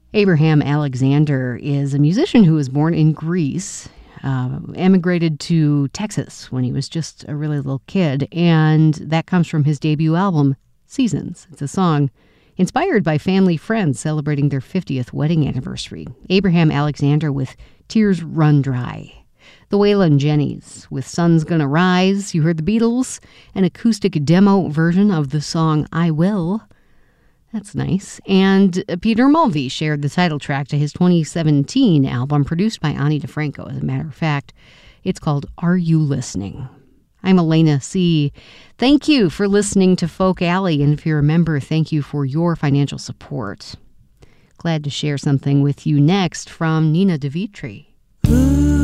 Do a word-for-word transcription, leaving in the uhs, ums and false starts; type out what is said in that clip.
Abraham Alexander is a musician who was born in Greece, uh, emigrated to Texas when he was just a really little kid, and that comes from his debut album, Seasons. It's a song inspired by family friends celebrating their fiftieth wedding anniversary. Abraham Alexander with Tears Run Dry. The Waylon Jennys with Sun's Gonna Rise. You heard the Beatles, an acoustic demo version of the song I Will. That's nice. And Peter Mulvey shared the title track to his twenty seventeen album, produced by Ani DeFranco, as a matter of fact. It's called Are You Listening? I'm Elena C. Thank you for listening to Folk Alley, and if you're a member, thank you for your financial support. Glad to share something with you next from Nina DeVitri.